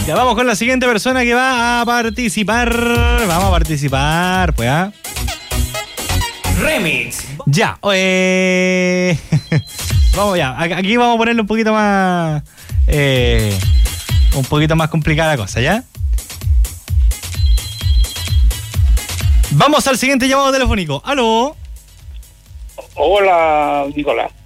Ya vamos con la siguiente persona que va a participar. Vamos a participar, pues, ¿ah? Remix. Ya, vamos ya. Aquí vamos a ponerle un poquito más complicada la cosa, ¿ya? Vamos al siguiente llamado telefónico. ¿Aló? Hola, Nicolás.